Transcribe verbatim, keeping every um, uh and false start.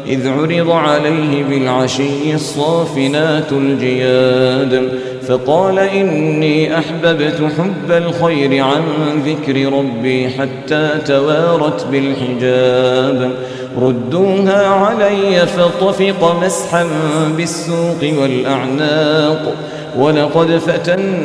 إذ عرض عليه بالعشي الصافنات الجياد فقال إني أحببت حب الخير عن ذكر ربي حتى توارت بالحجاب ردوها علي فطفق مسحا بالسوق والأعناق ولقد فتن